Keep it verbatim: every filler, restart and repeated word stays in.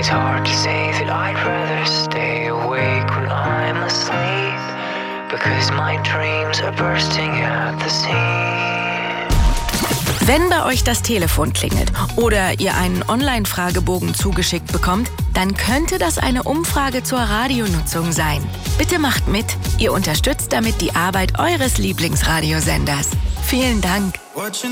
It's hard to say that I'd rather stay awake when I'm asleep, because my dreams are bursting at the seams. Wenn bei euch das Telefon klingelt oder ihr einen Online-Fragebogen zugeschickt bekommt, dann könnte das eine Umfrage zur Radionutzung sein. Bitte macht mit. Ihr unterstützt damit die Arbeit eures Lieblingsradiosenders. Vielen Dank.